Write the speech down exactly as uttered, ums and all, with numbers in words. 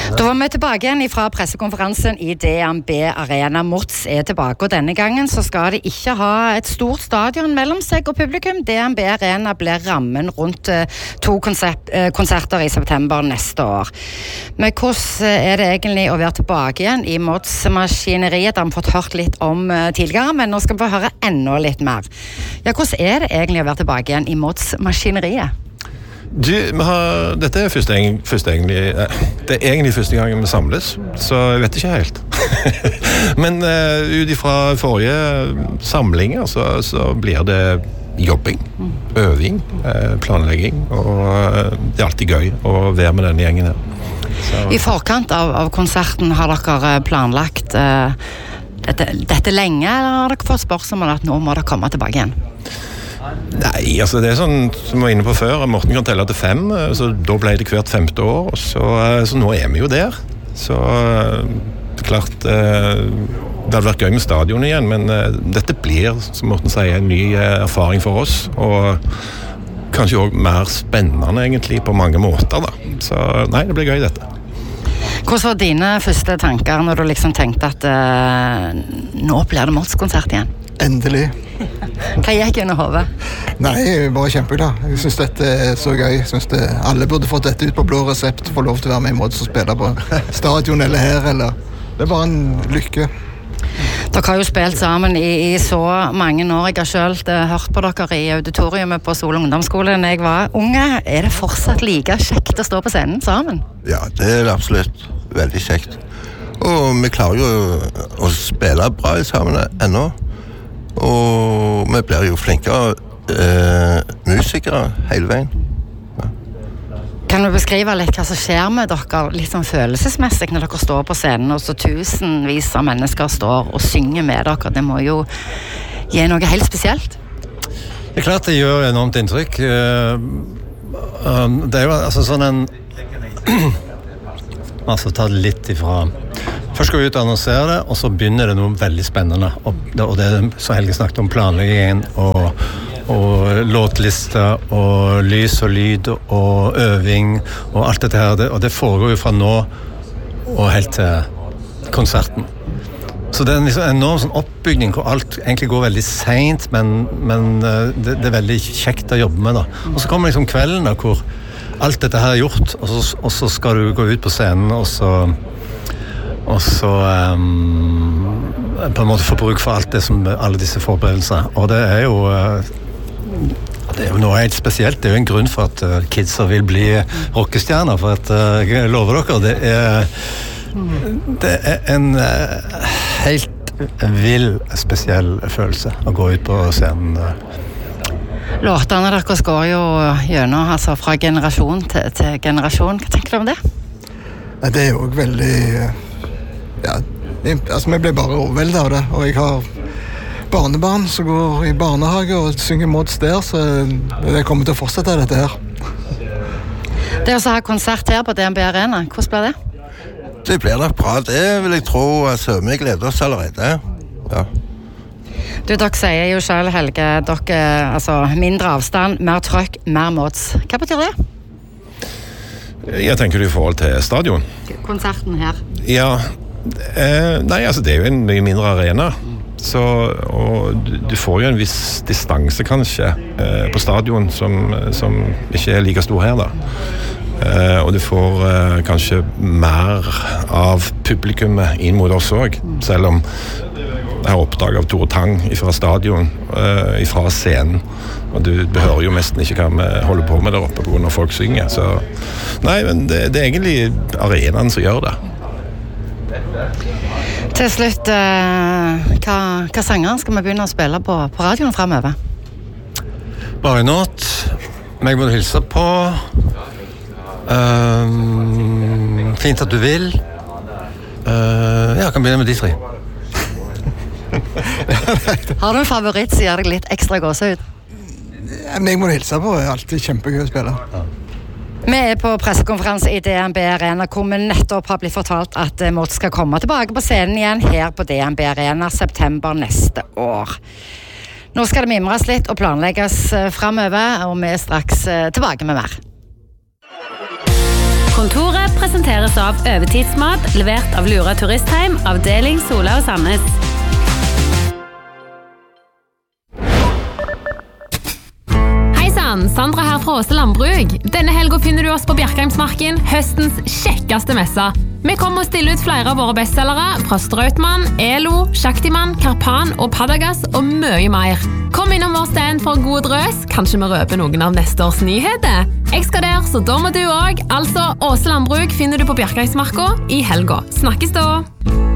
Da var vi tilbake igjen fra pressekonferansen i D N B Arena. Mods er tilbake, og denne gangen så skal de ikke ha et stort stadion mellom seg og publikum. D N B Arena blir rammen rundt to konsept, konserter i september neste år. Men hvordan er det egentlig å være tilbake igjen i Mods-maskineriet? Det har vi fått hørt litt om tidligere, men nå skal vi få høre enda litt mer. Ja, hvordan er det egentlig å være tilbake igjen i Mods-maskineriet? Du, vi har, dette er første, første egentlig, det er egentlig første gang vi samles, så jeg vet ikke helt. Men uh, ut ifra forrige samlinger så, så blir det jobbing, øving, uh, planlegging, og uh, det er alltid gøy å være med denne gjengen her. Så. I forkant av, av konserten har dere planlagt uh, dette, dette lenge, eller har dere fått spørsmål at nå må dere komme tilbake igjen? Nei, altså det er sånn som vi var inne på før, Morten kan telle til fem, så da ble det hvert femte år, så, så nå er vi jo der. Så det er klart, det hadde vært gøy med stadion igjen, men dette blir, som Morten sier, en ny erfaring for oss, og kanskje også mer spennende egentlig på mange måter da. Så nei, det blir gøy dette. Hvordan var dine første tanker når du liksom tenkte at uh, nå blir det Mods-konsert igjen? Endelig. Hva gikk under hodet? Nei, bare kjempeglad. Jeg synes dette er så gøy. Jeg synes det, alle burde fått dette ut på blå resept, få lov til å være med i Mods og spille på stadion eller her, eller det er bare en lykke. Dere har jo spilt sammen i, i så mange år. Jeg har selv hørt på dere i auditoriumet på Sol ungdomsskole når jeg var unge. Er det fortsatt like kjekt å stå på scenen sammen? Ja, det er absolutt veldig kjekt. Og vi klarer jo å spille bra sammen ennå. Og vi blir jo flinkere eh, musikere hele veien. Ja. Kan du beskrive litt hva som skjer med dere litt sånn følelsesmessig når dere står på scenen og så tusenvis av mennesker står og synger med dere? Det må jo gi noe helt spesielt. Det er klart det gjør enormt inntrykk. Det er jo altså sånn en altså ta det litt ifra først går vi ut og annonserer det, og så begynner det noe veldig spennende. Og det, og det er så Helge snakket om planleggingen, og, og låtlister, og lys og lyd, og øving, og alt dette her. Det, og det foregår jo fra nå og helt til konserten. Så det er en liksom enorm sånn oppbygning hvor alt egentlig går veldig sent, men, men det, det er veldig kjekt å jobbe med da. Og så kommer liksom kvelden da, hvor alt dette her er gjort, og så, og så skal du gå ut på scenen, og så og så um, på en måte få bruk for alt det som alle disse forberedelsene. Og det er jo uh, det er jo noe helt spesielt. Det er jo en grunn for at uh, kidsa vil bli rockestjerner, for at uh, jeg lover dere, det er det er en uh, helt vill, spesiell følelse å gå ut på scenen. Låtene deres går jo gjennom altså, fra generasjon til, til generasjon. Hva tenker du om det? Det er jo veldig ja, altså vi ble bare overveldet av det, og jeg har barnebarn som går i barnehage og synger Mods der, så det kommer til å fortsette dette her. Det er også å ha konsert her på D N B Arena, hvordan blir det? Det blir nok bra, det vil jeg tro, altså vi gleder oss allerede, ja. Du, dere sier jo selv, Helge, dere, altså mindre avstand, mer trøkk, mer Mods. Hva betyr det? Jeg tenker det i forhold til stadion. Konserten her. Ja, eh, nei, altså det er jo en mye mindre arena, så, og du, du får jo en viss distanse kanskje eh, på stadion som, som ikke er like stor her da. Eh, og du får eh, kanskje mer av publikummet inn mot oss også, selv om jeg har oppdaget av Tore Tang fra stadion, uh, fra scenen, og du behører jo nesten ikke hva vi holder på med der oppe på grunn av folk synger, så nei, men det, det er egentlig arenaen som gjør det. Til slutt, uh, hva, hva sanger skal vi begynne å spille på, på radioen fremover? Bare nåt, meg må du hilse på, um, fint at du vil, uh, ja, kan begynne med de tre. Har du en favoritt som gjør deg litt ekstra gåse ut? Jeg må hilse på, det er alltid kjempegøy å spille. Ja. Vi er på pressekonferanse i D N B Arena, hvor vi nettopp har blitt fortalt at Mods skal komme tilbake på scenen igjen her på D N B Arena september neste år. Nå skal det mimres litt og planlegges fremover, og vi er straks tilbake med mer. Kontoret presenteres av Øvetidsmat, levert av Lura Turistheim, avdeling Sola og Sandnes. Sandra her fra Åse Landbruk. Denne helgen finner du oss på Bjerkheimsmarken, høstens kjekkeste messe. Vi kommer å stille ut flere av våre bestsellere fra Strautmann, Elo, Shaktiman, Karpan og Padagas og mye mer. Kom innom vår stand for god drøs, kanskje vi røper noen av neste års nyheter. Jeg skal der, så da må du også. Altså, Åse Landbruk finner du på Bjerkheimsmarken i helgen. Snakkes da!